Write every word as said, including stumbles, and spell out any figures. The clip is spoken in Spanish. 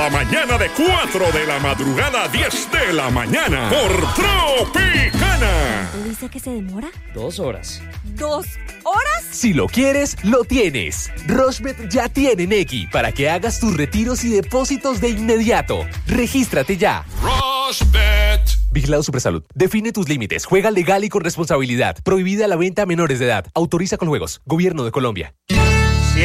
La mañana de cuatro de la madrugada a diez de la mañana por Tropicana. ¿Tú dice que se demora? Dos horas. ¿Dos horas? Si lo quieres, lo tienes. Rochebet ya tiene Nequi para que hagas tus retiros y depósitos de inmediato. Regístrate ya. Rochebet. Vigilado Supersalud. Define tus límites. Juega legal y con responsabilidad. Prohibida la venta a menores de edad. Autoriza con juegos. Gobierno de Colombia.